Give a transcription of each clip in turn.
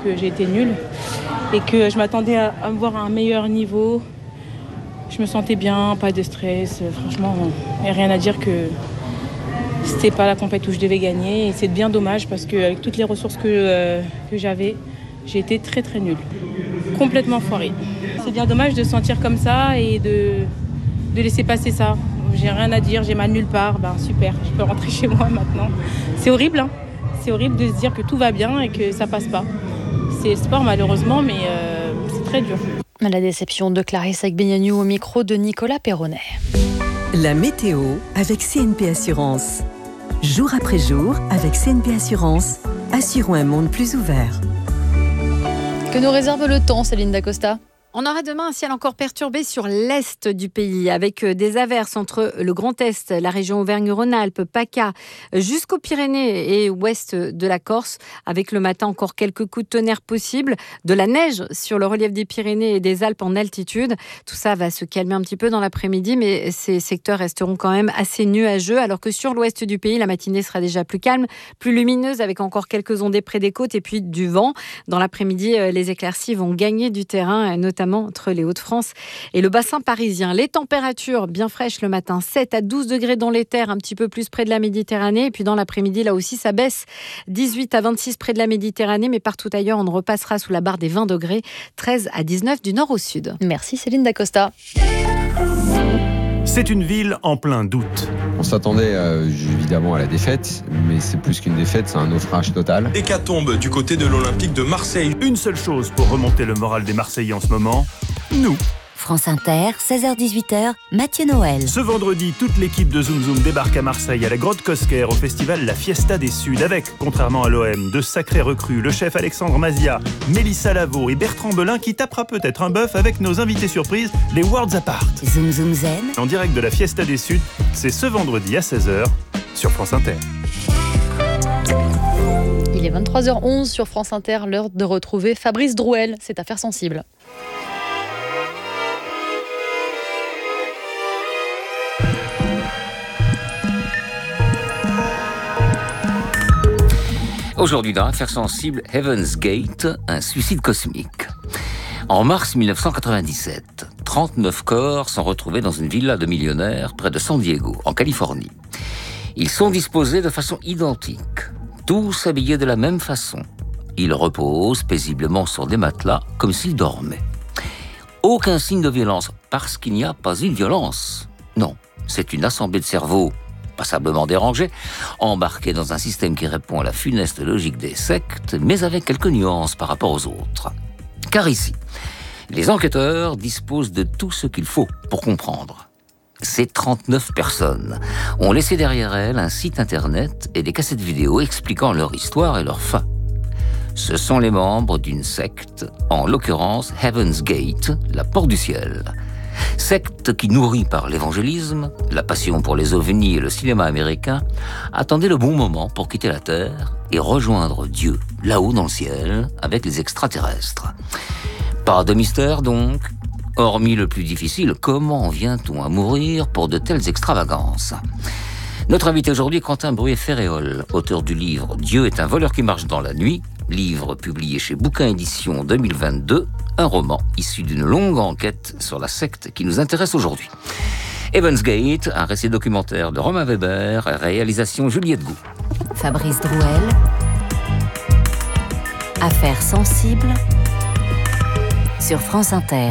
que j'ai été nulle et que je m'attendais à voir un meilleur niveau. Je me sentais bien, pas de stress. Franchement, il n'y a rien à dire que c'était pas la compétition où je devais gagner. Et c'est bien dommage parce qu'avec toutes les ressources que j'avais, j'ai été très très nulle. Complètement foirée. C'est bien dommage de se sentir comme ça et de laisser passer ça. J'ai rien à dire, j'ai mal nulle part. Ben super, je peux rentrer chez moi maintenant. C'est horrible, hein. C'est horrible de se dire que tout va bien et que ça passe pas. C'est le sport malheureusement, mais c'est très dur. La déception de Clarisse Agbenienou au micro de Nicolas Perronnet. La météo avec CNP Assurance. Jour après jour, avec CNP Assurance, assurons un monde plus ouvert. Que nous réserve le temps, Céline Dacosta ? On aura demain un ciel encore perturbé sur l'est du pays, avec des averses entre le Grand Est, la région Auvergne-Rhône-Alpes, PACA, jusqu'aux Pyrénées et ouest de la Corse, avec le matin encore quelques coups de tonnerre possibles, de la neige sur le relief des Pyrénées et des Alpes en altitude. Tout ça va se calmer un petit peu dans l'après-midi, mais ces secteurs resteront quand même assez nuageux, alors que sur l'ouest du pays, la matinée sera déjà plus calme, plus lumineuse, avec encore quelques ondées près des côtes et puis du vent. Dans l'après-midi, les éclaircies vont gagner du terrain, notamment entre les Hauts-de-France et le bassin parisien. Les températures bien fraîches le matin, 7 à 12 degrés dans les terres, un petit peu plus près de la Méditerranée. Et puis dans l'après-midi, là aussi, ça baisse, 18 à 26 près de la Méditerranée, mais partout ailleurs, on repassera sous la barre des 20 degrés, 13 à 19 du nord au sud. Merci Céline Dacosta. C'est une ville en plein doute. On s'attendait évidemment à la défaite, mais c'est plus qu'une défaite, c'est un naufrage total. Hécatombe du côté de l'Olympique de Marseille. Une seule chose pour remonter le moral des Marseillais en ce moment, nous. France Inter, 16h-18h, Mathieu Noël. Ce vendredi, toute l'équipe de Zoom Zoom débarque à Marseille, à la Grotte Cosquer, au festival La Fiesta des Suds, avec, contrairement à l'OM, de sacrés recrues, le chef Alexandre Mazia, Mélissa Lavo et Bertrand Belin, qui tapera peut-être un bœuf avec nos invités surprises, les Worlds Apart. Zoom Zoom Zen. En direct de la Fiesta des Suds, c'est ce vendredi à 16h, sur France Inter. Il est 23h11 sur France Inter, l'heure de retrouver Fabrice Drouel. C'est Affaires sensibles. Aujourd'hui dans Affaires sensibles, Heaven's Gate, un suicide cosmique. En mars 1997, 39 corps sont retrouvés dans une villa de millionnaires près de San Diego, en Californie. Ils sont disposés de façon identique, tous habillés de la même façon. Ils reposent paisiblement sur des matelas comme s'ils dormaient. Aucun signe de violence, parce qu'il n'y a pas une violence. Non, c'est une assemblée de cerveaux passablement dérangés, embarqués dans un système qui répond à la funeste logique des sectes, mais avec quelques nuances par rapport aux autres. Car ici, les enquêteurs disposent de tout ce qu'il faut pour comprendre. Ces 39 personnes ont laissé derrière elles un site internet et des cassettes vidéo expliquant leur histoire et leur fin. Ce sont les membres d'une secte, en l'occurrence Heaven's Gate, la porte du ciel. Secte qui, nourrie par l'évangélisme, la passion pour les ovnis et le cinéma américain, attendait le bon moment pour quitter la Terre et rejoindre Dieu, là-haut dans le ciel, avec les extraterrestres. Pas de mystère donc, hormis le plus difficile, comment vient-on à mourir pour de telles extravagances ? Notre invité aujourd'hui est Quentin Bruet-Ferréol, auteur du livre « Dieu est un voleur qui marche dans la nuit », livre publié chez Bouquin Édition 2022, un roman issu d'une longue enquête sur la secte qui nous intéresse aujourd'hui. Heaven's Gate, un récit documentaire de Romain Weber, réalisation Juliette Gou. Fabrice Drouel. Affaires sensibles sur France Inter.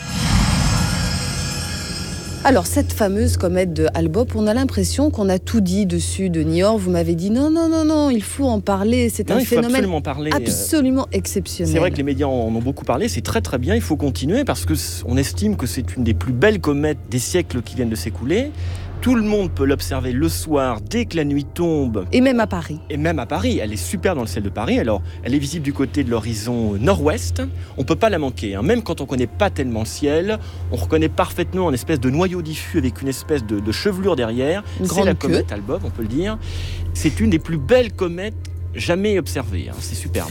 Alors, cette fameuse comète de Hale-Bopp, on a l'impression qu'on a tout dit dessus. De Niort, vous m'avez dit non, il faut en parler. C'est un phénomène absolument exceptionnel. C'est vrai que les médias en ont beaucoup parlé, c'est très très bien, il faut continuer parce qu'on estime que c'est une des plus belles comètes des siècles qui viennent de s'écouler. Tout le monde peut l'observer le soir, dès que la nuit tombe. Et même à Paris. Elle est super dans le ciel de Paris. Alors, elle est visible du côté de l'horizon nord-ouest. On ne peut pas la manquer. Même quand on ne connaît pas tellement le ciel, on reconnaît parfaitement une espèce de noyau diffus avec une espèce de chevelure derrière. C'est la comète Hale-Bopp, on peut le dire. C'est une des plus belles comètes jamais observées. C'est superbe.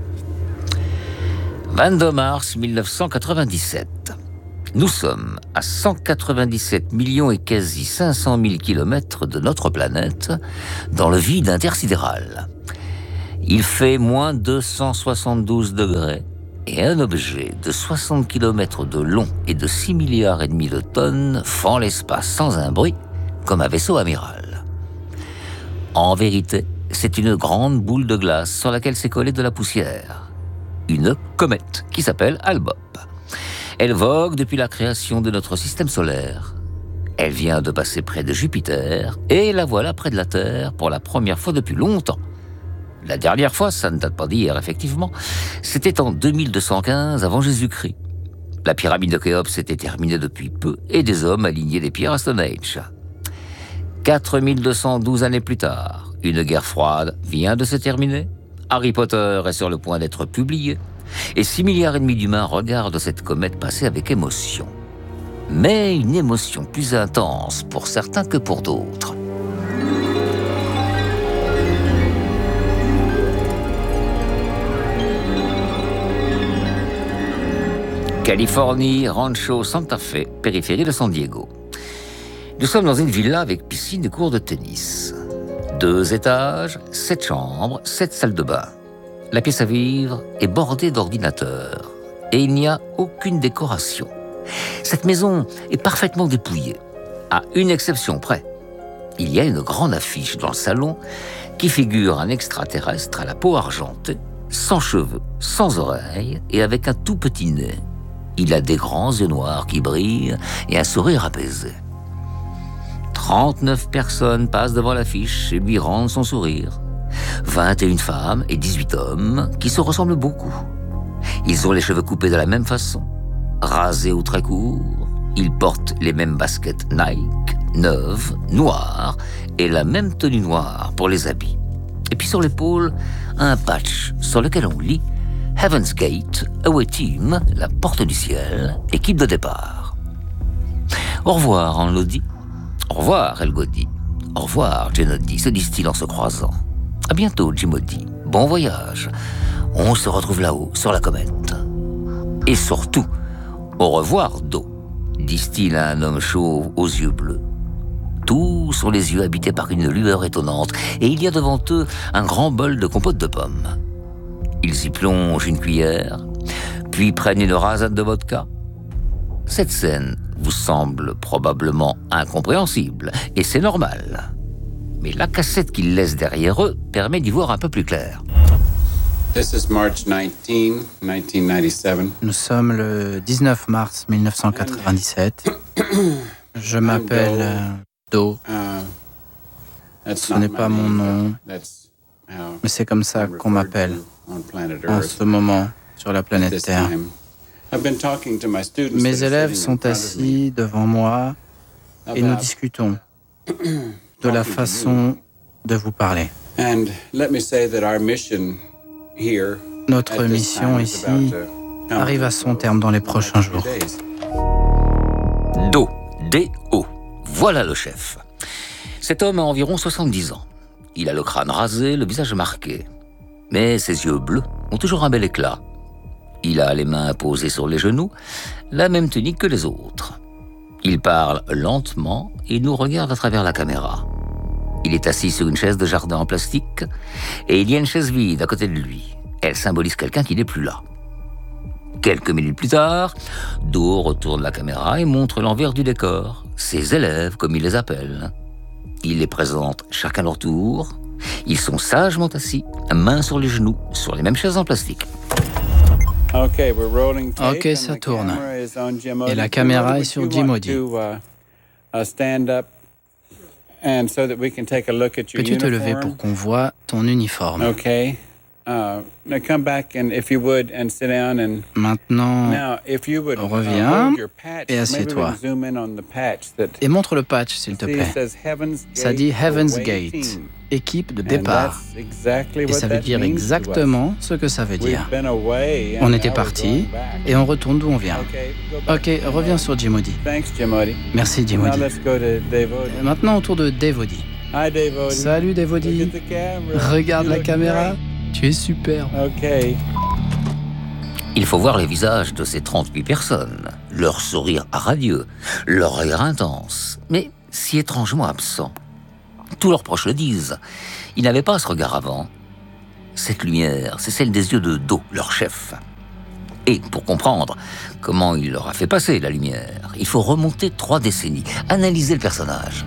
22 mars 1997. Nous sommes à 197 millions et quasi 500 000 kilomètres de notre planète, dans le vide intersidéral. Il fait moins 272 degrés et un objet de 60 km de long et de 6,5 milliards de tonnes fend l'espace sans un bruit, comme un vaisseau amiral. En vérité, c'est une grande boule de glace sur laquelle s'est collée de la poussière. Une comète qui s'appelle Hale-Bopp. Elle vogue depuis la création de notre système solaire. Elle vient de passer près de Jupiter et la voilà près de la Terre pour la première fois depuis longtemps. La dernière fois, ça ne date pas d'hier, effectivement, c'était en 2215 avant Jésus-Christ. La pyramide de Khéops s'était terminée depuis peu et des hommes alignaient des pierres à Stone Age. 4212 années plus tard, une guerre froide vient de se terminer. Harry Potter est sur le point d'être publié et 6,5 milliards d'humains regardent cette comète passer avec émotion. Mais une émotion plus intense pour certains que pour d'autres. Californie, Rancho Santa Fe, périphérie de San Diego. Nous sommes dans une villa avec piscine et cours de tennis. 2 étages, 7 chambres, 7 salles de bain. La pièce à vivre est bordée d'ordinateurs et il n'y a aucune décoration. Cette maison est parfaitement dépouillée, à une exception près. Il y a une grande affiche dans le salon qui figure un extraterrestre à la peau argentée, sans cheveux, sans oreilles et avec un tout petit nez. Il a des grands yeux noirs qui brillent et un sourire apaisé. 39 personnes passent devant l'affiche et lui rendent son sourire. 21 femmes et 18 hommes qui se ressemblent beaucoup. Ils ont les cheveux coupés de la même façon, rasés ou très courts. Ils portent les mêmes baskets Nike, neuves, noires, et la même tenue noire pour les habits. Et puis sur l'épaule, un patch sur lequel on lit « Heaven's Gate, Away Team, la porte du ciel, équipe de départ ». Au revoir, Anlodi. Au revoir, Elgodi. Au revoir, Genodi, se disent-ils en se croisant. À bientôt, Jimodi. Bon voyage. On se retrouve là-haut, sur la comète. Et surtout, au revoir, Do, disent-ils à un homme chauve aux yeux bleus. Tous ont les yeux habités par une lueur étonnante, et il y a devant eux un grand bol de compote de pommes. Ils y plongent une cuillère, puis prennent une rasade de vodka. Cette scène vous semble probablement incompréhensible, et c'est normal. Mais la cassette qu'ils laissent derrière eux permet d'y voir un peu plus clair. This is March 19, 1997. Nous sommes le 19 mars 1997. Je m'appelle Do. Ce n'est pas mon nom, mais c'est comme ça qu'on m'appelle en ce moment sur la planète Terre. Mes élèves sont assis devant moi et nous discutons de la façon de vous parler. Notre mission ici arrive à son terme dans les prochains jours. Do, D-O, voilà le chef. Cet homme a environ 70 ans. Il a le crâne rasé, le visage marqué. Mais ses yeux bleus ont toujours un bel éclat. Il a les mains posées sur les genoux, la même tunique que les autres. Il parle lentement et nous regarde à travers la caméra. Il est assis sur une chaise de jardin en plastique et il y a une chaise vide à côté de lui. Elle symbolise quelqu'un qui n'est plus là. Quelques minutes plus tard, Do retourne la caméra et montre l'envers du décor, ses élèves comme il les appelle. Il les présente chacun leur tour. Ils sont sagement assis, mains sur les genoux, sur les mêmes chaises en plastique. Ok, ça tourne. Et la caméra est sur Jimodi. Peux-tu te lever pour qu'on voit ton uniforme? Maintenant, reviens et assieds-toi. Et montre le patch, s'il te plaît. Ça dit Heaven's Gate, équipe de départ. Et ça veut dire exactement ce que ça veut dire. On était parti et on retourne d'où on vient. Ok, reviens sur Jimodi. Merci, Jimodi. Maintenant, autour de Devodi. Salut, Devodi. Regarde la caméra. Tu es super. Il faut voir les visages de ces 38 personnes, leur sourire radieux, leur rire intense, mais si étrangement absent. Tous leurs proches le disent. Ils n'avaient pas ce regard avant. Cette lumière, c'est celle des yeux de Do, leur chef. Et pour comprendre comment il leur a fait passer la lumière, il faut remonter 3 décennies, analyser le personnage.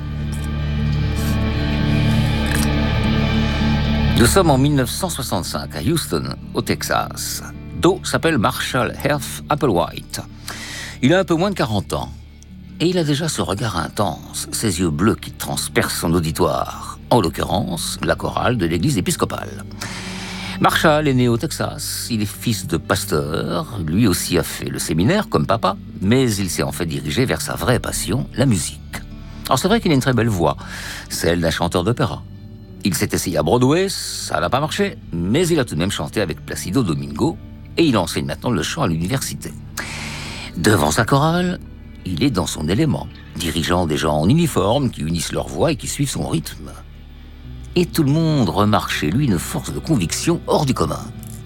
Nous sommes en 1965 à Houston, au Texas. Do s'appelle Marshall Heath Applewhite. Il a un peu moins de 40 ans. Et il a déjà ce regard intense, ces yeux bleus qui transpercent son auditoire. En l'occurrence, la chorale de l'église épiscopale. Marshall est né au Texas. Il est fils de pasteur. Lui aussi a fait le séminaire, comme papa. Mais il s'est en fait dirigé vers sa vraie passion, la musique. Alors c'est vrai qu'il a une très belle voix, celle d'un chanteur d'opéra. Il s'est essayé à Broadway, ça n'a pas marché, mais il a tout de même chanté avec Placido Domingo et il enseigne maintenant le chant à l'université. Devant sa chorale, il est dans son élément, dirigeant des gens en uniforme qui unissent leur voix et qui suivent son rythme. Et tout le monde remarque chez lui une force de conviction hors du commun.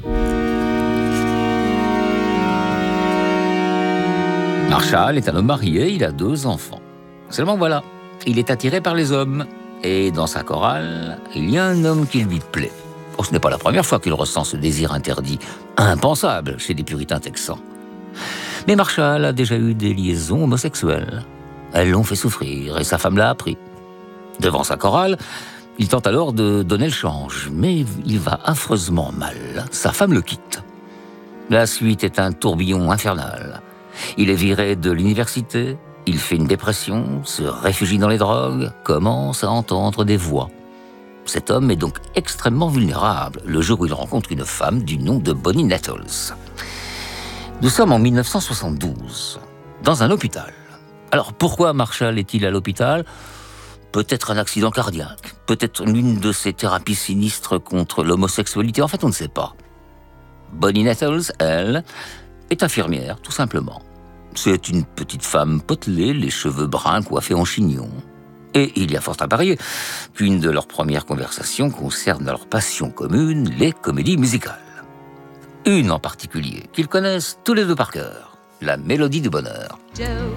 Marshall est un homme marié, il a 2 enfants. Seulement voilà, il est attiré par les hommes. Et dans sa chorale, il y a un homme qui lui plaît. Oh, ce n'est pas la première fois qu'il ressent ce désir interdit, impensable chez des puritains texans. Mais Marshall a déjà eu des liaisons homosexuelles. Elles l'ont fait souffrir et sa femme l'a appris. Devant sa chorale, il tente alors de donner le change, mais il va affreusement mal. Sa femme le quitte. La suite est un tourbillon infernal. Il est viré de l'université. Il fait une dépression, se réfugie dans les drogues, commence à entendre des voix. Cet homme est donc extrêmement vulnérable le jour où il rencontre une femme du nom de Bonnie Nettles. Nous sommes en 1972, dans un hôpital. Alors pourquoi Marshall est-il à l'hôpital ? Peut-être un accident cardiaque, peut-être l'une de ces thérapies sinistres contre l'homosexualité, en fait on ne sait pas. Bonnie Nettles, elle, est infirmière, tout simplement. C'est une petite femme potelée, les cheveux bruns coiffés en chignon. Et il y a fort à parier qu'une de leurs premières conversations concerne leur passion commune, les comédies musicales. Une en particulier, qu'ils connaissent tous les 2 par cœur, la Mélodie du bonheur.